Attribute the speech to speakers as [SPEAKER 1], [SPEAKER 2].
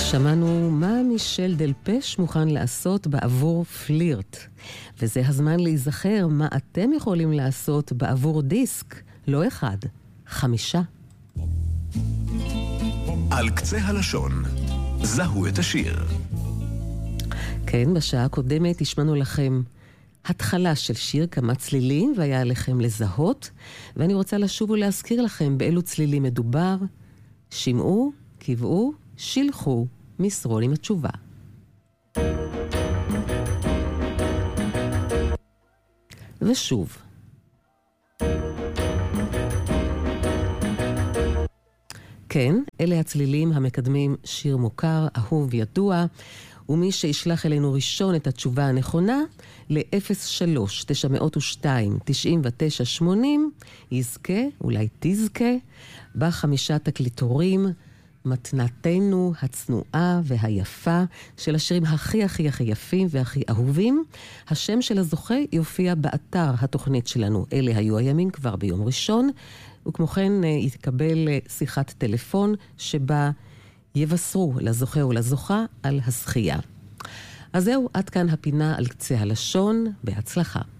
[SPEAKER 1] שמענו מה מישל דלפש מוכן לעשות בעבור פלירט. וזה הזמן להיזכר מה אתם יכולים לעשות בעבור דיסק, לא אחד, 5.
[SPEAKER 2] על קצה הלשון, זהו את השיר.
[SPEAKER 1] כן, בשעה הקודמת השמענו לכם התחלה של שיר, כמה צלילים, והיה עליכם לזהות, ואני רוצה לשוב ולהזכיר לכם באילו צלילים מדובר. שמעו, קבעו, שילחו, מסרון עם התשובה. ושוב. כן, אלה הצלילים המקדמים שיר מוכר, אהוב ידוע, ומי שישלח אלינו ראשון את התשובה הנכונה, ל-03-902-9980, יזכה, אולי תזכה, ב5 תקליטורים, מתנתנו הצנועה והיפה של השירים הכי הכי הכי יפים והכי אהובים. השם של הזוכה יופיע באתר התוכנית שלנו. אלה היו הימים כבר ביום ראשון, וכמו כן יתקבל שיחת טלפון שבה יבשרו לזוכה ולזוכה על הזכייה. אז זהו, עד כאן הפינה על קצה הלשון, בהצלחה.